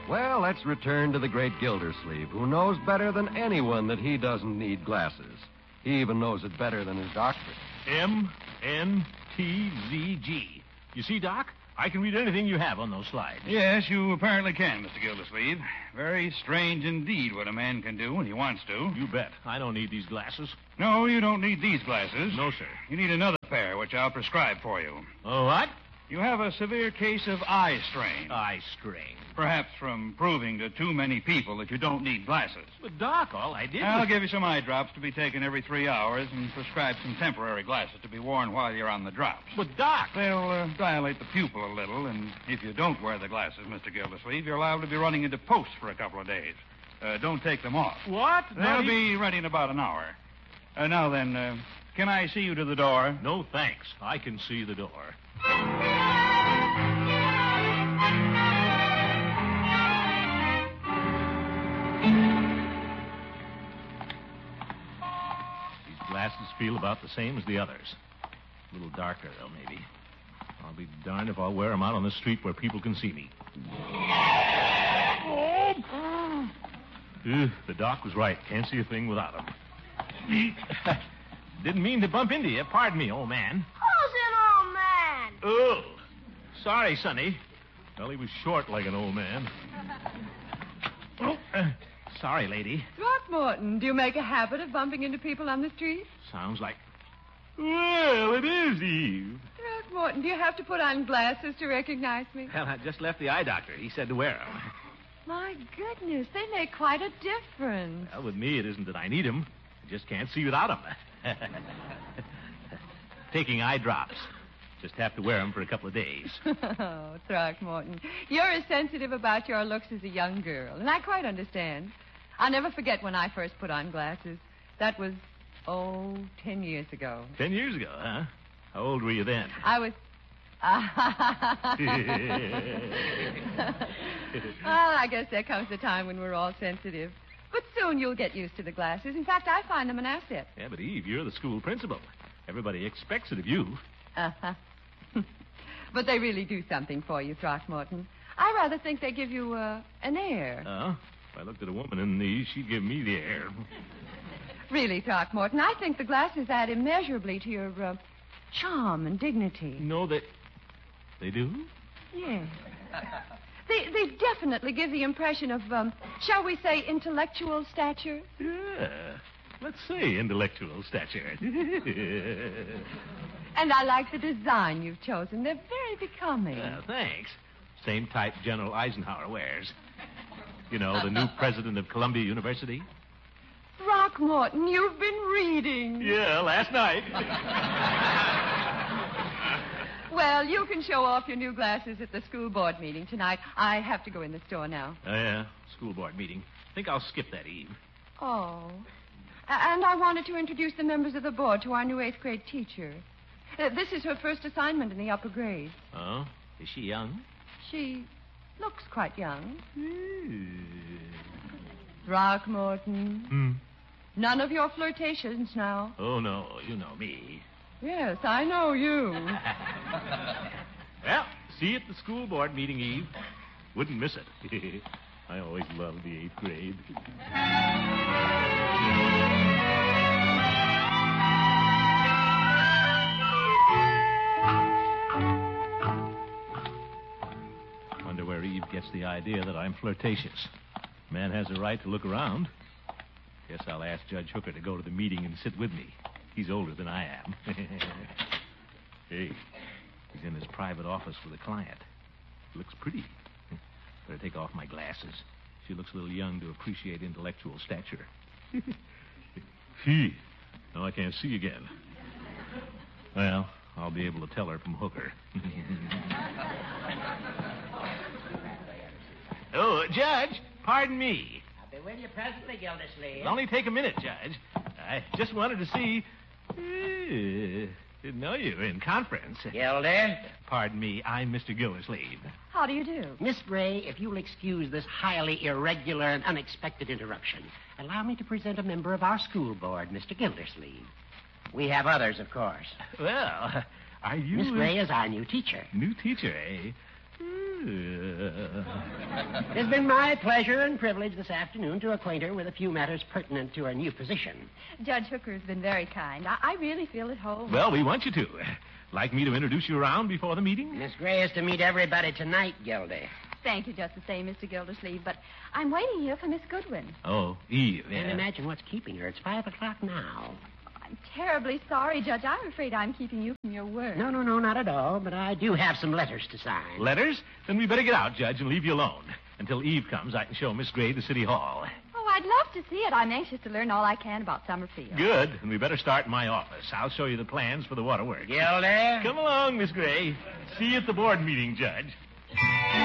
Well, let's return to the great Gildersleeve, who knows better than anyone that he doesn't need glasses. He even knows it better than his doctor. M-N-T-Z-G. You see, Doc? I can read anything you have on those slides. Yes, you apparently can, Mr. Gildersleeve. Very strange indeed what a man can do when he wants to. You bet. I don't need these glasses. No, you don't need these glasses. No, sir. You need another pair, which I'll prescribe for you. Oh, what? You have a severe case of eye strain. Eye strain. Perhaps from proving to too many people that you don't need glasses. But, Doc, all I did I'll was... give you some eye drops to be taken every 3 hours and prescribe some temporary glasses to be worn while you're on the drops. But, Doc... They'll dilate the pupil a little, and if you don't wear the glasses, Mr. Gildersleeve, you're liable to be running into posts for a couple of days. Don't take them off. What? They'll be ready in about an hour. Now then, can I see you to the door? No, thanks. I can see the door. These glasses feel about the same as the others. A little darker, though, maybe. I'll be darned if I'll wear them out on the street where people can see me. The doc was right. Can't see a thing without them. Didn't mean to bump into you. Pardon me, old man. Who's an old man? Oh, sorry, Sonny. Well, he was short like an old man. Oh, sorry, lady. Throckmorton, do you make a habit of bumping into people on the street? Sounds like... Well, it is Eve. Throckmorton, do you have to put on glasses to recognize me? Well, I just left the eye doctor. He said to wear them. My goodness, they make quite a difference. Well, with me, it isn't that I need them. I just can't see without them. Taking eye drops. Just have to wear them for a couple of days. Oh, Throckmorton, you're as sensitive about your looks as a young girl, and I quite understand. I'll never forget when I first put on glasses. That was, 10 years ago. 10 years ago, huh? How old were you then? I was... Well, I guess there comes a time when we're all sensitive. But soon you'll get used to the glasses. In fact, I find them an asset. Yeah, but Eve, you're the school principal. Everybody expects it of you. Uh-huh. But they really do something for you, Throckmorton. I rather think they give you an air. Oh? If I looked at a woman in these, she'd give me the air. Really, Throckmorton, I think the glasses add immeasurably to your charm and dignity. No, they do? Yes. They definitely give the impression of, shall we say, intellectual stature? Yeah. Let's say intellectual stature. And I like the design you've chosen. They're very becoming. Thanks. Same type General Eisenhower wears. You know, the new president of Columbia University. Throckmorton, you've been reading. Yeah, last night. Well, you can show off your new glasses at the school board meeting tonight. I have to go in the store now. Oh, yeah, school board meeting. Think I'll skip that, Eve. Oh. And I wanted to introduce the members of the board to our new 8th grade teacher. This is her first assignment in the upper grades. Oh? Is she young? She looks quite young. Throckmorton. None of your flirtations now. Oh, no, you know me. Yes, I know you. Well, see you at the school board meeting, Eve. Wouldn't miss it. I always loved the 8th grade. Wonder where Eve gets the idea that I'm flirtatious. Man has a right to look around. Guess I'll ask Judge Hooker to go to the meeting and sit with me. He's older than I am. Hey, he's in his private office with a client. Looks pretty. Better take off my glasses. She looks a little young to appreciate intellectual stature. Now I can't see again. Well, I'll be able to tell her from Hooker. Oh, Judge, pardon me. I'll be with you presently, Gildersleeve. It'll only take a minute, Judge. I just wanted to see... didn't know you were in conference. Gilder? Pardon me, I'm Mr. Gildersleeve. How do you do? Miss Ray, if you'll excuse this highly irregular and unexpected interruption, allow me to present a member of our school board, Mr. Gildersleeve. We have others, of course. Well, are you... Miss Ray is our new teacher. New teacher, eh? It has been my pleasure and privilege this afternoon to acquaint her with a few matters pertinent to her new position. Judge Hooker has been very kind. I really feel at home. Well, we want you to. Like me to introduce you around before the meeting? Miss Gray is to meet everybody tonight, Gildy. Thank you just the same, Mr. Gildersleeve, but I'm waiting here for Miss Goodwin. Oh, Eve. Can't imagine what's keeping her. It's 5 o'clock now. I'm terribly sorry, Judge. I'm afraid I'm keeping you from your work. No, not at all. But I do have some letters to sign. Letters? Then we better get out, Judge, and leave you alone. Until Eve comes, I can show Miss Gray the City Hall. Oh, I'd love to see it. I'm anxious to learn all I can about Summerfield. Good. And we better start in my office. I'll show you the plans for the waterworks. Gildy? Come along, Miss Gray. See you at the board meeting, Judge.